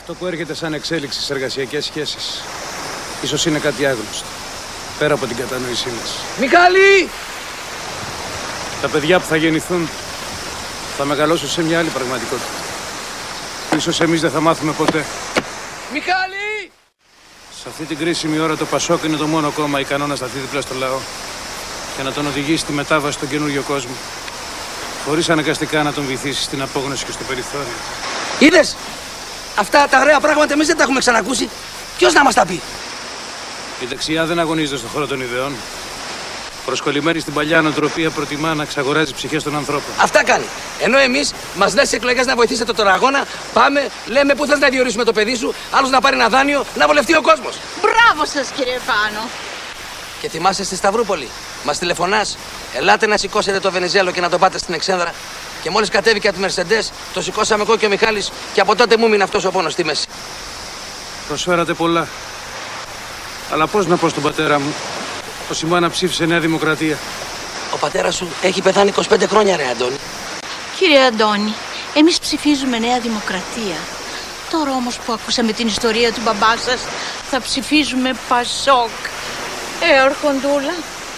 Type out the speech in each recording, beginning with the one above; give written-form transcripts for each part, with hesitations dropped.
Αυτό που έρχεται σαν εξέλιξη στις εργασιακές σχέσεις ίσως είναι κάτι άγνωστο, πέρα από την κατανόησή μας. Μιχάλη! Τα παιδιά που θα γεννηθούν θα μεγαλώσουν σε μια άλλη πραγματικότητα. Ίσως εμείς δεν θα μάθουμε ποτέ. Μιχάλη! Σε αυτή την κρίσιμη ώρα το Πασόκ είναι το μόνο κόμμα ικανό να σταθεί δίπλα στο λαό και να τον οδηγήσει στη μετάβαση στον καινούριο κόσμο, χωρίς αναγκαστικά να τον βυθίσει στην απόγνωση και στο περιθώριο. Είδες! Αυτά τα ωραία πράγματα εμείς δεν τα έχουμε ξανακούσει. Ποιος να μας τα πει? Η δεξιά δεν αγωνίζεται στον χώρο των ιδεών. Προσκολλημένη στην παλιά νοοτροπία, προτιμά να εξαγοράζει ψυχές των ανθρώπων. Αυτά κάνει. Ενώ εμείς μας λες εκλογές να βοηθήσετε τον αγώνα, πάμε, λέμε πού θες να διορίσουμε το παιδί σου, άλλος να πάρει ένα δάνειο, να βολευτεί ο κόσμος. Μπράβο σας, κύριε Πάνο. Και θυμάσαι στη Σταυρούπολη, μας τηλεφωνάς, ελάτε να σηκώσετε το Βενιζέλο και να το πάτε στην Εξένδρα. Και μόλις κατέβηκε από τη Mercedes, το σηκώσαμε εγώ και ο Μιχάλης, και από τότε μου μείνει αυτός ο πόνος στη μέση. Προσφέρατε πολλά. Αλλά πώς να πω στον πατέρα μου πως η μάνα ψήφισε Νέα Δημοκρατία? Ο πατέρας σου έχει πεθάνει 25 χρόνια, ρε Αντώνη. Κύριε Αντώνη, εμείς ψηφίζουμε Νέα Δημοκρατία. Τώρα όμως που ακούσαμε την ιστορία του μπαμπά σας, θα ψηφίζουμε Πασόκ. Αρχοντούλα.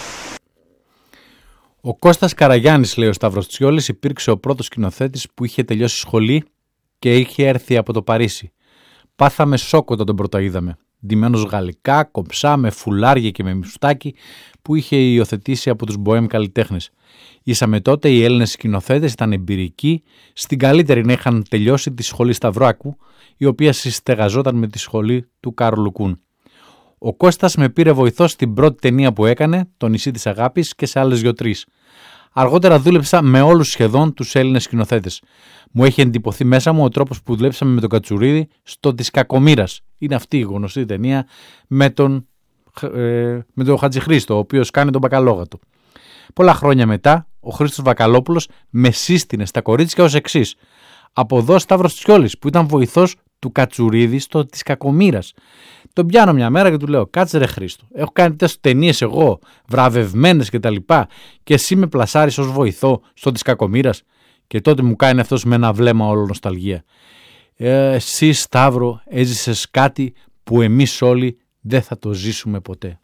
Ο Κώστας Καραγιάννης, λέει ο Σταύρος Τσιόλης, υπήρξε ο πρώτος σκηνοθέτης που είχε τελειώσει σχολή και είχε έρθει από το Παρίσι. Πάθαμε σόκ όταν τον πρωτοείδαμε. Ντυμένος γαλλικά, κομψά, με φουλάρια και με μουστάκι που είχε υιοθετήσει από τους μποέμ καλλιτέχνες. Ήσαμε τότε οι Έλληνες σκηνοθέτες ήταν εμπειρικοί, στην καλύτερη να είχαν τελειώσει τη σχολή Σταυράκου, η οποία συστεγαζόταν με τη σχολή του Κάρολου Κούν. Ο Κώστας με πήρε βοηθός στην πρώτη ταινία που έκανε, Το νησί της αγάπης, και σε άλλες 2-3. Αργότερα δούλεψα με όλους σχεδόν τους Έλληνες σκηνοθέτες. Μου έχει εντυπωθεί μέσα μου ο τρόπος που δουλέψαμε με τον Κατσουρίδη στο Της Κακομοίρας. Είναι αυτή η γνωστή ταινία με τον Χατζηχρήστο, ο οποίος κάνει τον Μπακαλόγατο. Πολλά χρόνια μετά, ο Χρήστος Βακαλόπουλος με σύστηνε στα κορίτσια ως εξής. Από εδώ Σταύρος Τσιόλης, που ήταν βοηθός του Κατσουρίδη στο Της Κακομοίρας. Τον πιάνω μια μέρα και του λέω: κάτσε ρε Χρήστο, έχω κάνει τόσες ταινίες εγώ, βραβευμένες κτλ. Και εσύ με πλασάρεις ως βοηθό στο Της Κακομοίρας. Και τότε μου κάνει αυτός με ένα βλέμμα όλο νοσταλγία. Εσύ Σταύρο έζησες κάτι που εμείς όλοι δεν θα το ζήσουμε ποτέ.